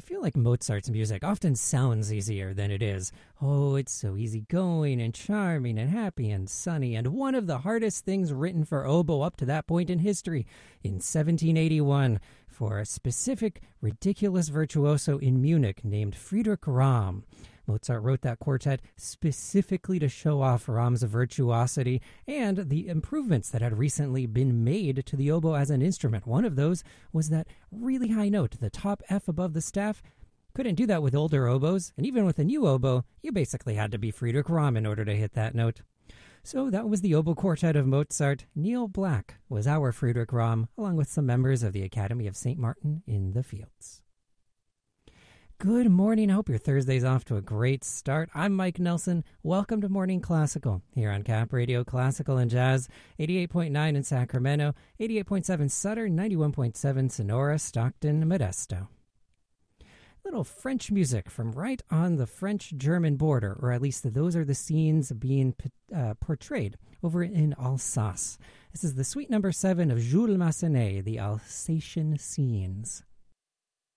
feel like Mozart's music often sounds easier than it is. Oh, it's so easygoing and charming and happy and sunny, and one of the hardest things written for oboe up to that point in history, in 1781, for a specific, ridiculous virtuoso in Munich named Friedrich Ramm. Mozart wrote that quartet specifically to show off Ramm's virtuosity and the improvements that had recently been made to the oboe as an instrument. One of those was that really high note, the top F above the staff. Couldn't do that with older oboes, and even with a new oboe, you basically had to be Friedrich Ramm in order to hit that note. So that was the oboe quartet of Mozart. Neil Black was our Friedrich Ramm, along with some members of the Academy of St. Martin in the Fields. Good morning. I hope your Thursday's off to a great start. I'm Mike Nelson. Welcome to Morning Classical here on Cap Radio Classical and Jazz, 88.9 in Sacramento, 88.7 Sutter, 91.7 Sonora, Stockton, Modesto. Little French music from right on the French-German border, or at least those are the scenes being portrayed over in Alsace. This is the suite number 7 of Jules Massenet, the Alsatian Scenes.